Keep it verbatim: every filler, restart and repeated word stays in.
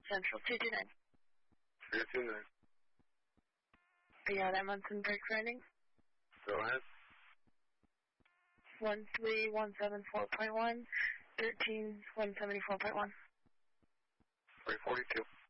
Central two two nine. two two nine. Yeah, that Munson break rating. Go ahead. one three one seven four point one, thirteen one seventy four point one. three forty-two.